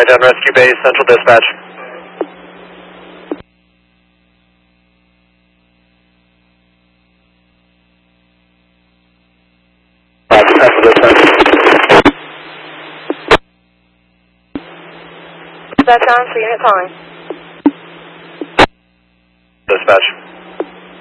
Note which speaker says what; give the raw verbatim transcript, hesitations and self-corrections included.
Speaker 1: Skytown Rescue Base, Central Dispatch.
Speaker 2: Dispatch on for unit calling.
Speaker 1: Dispatch.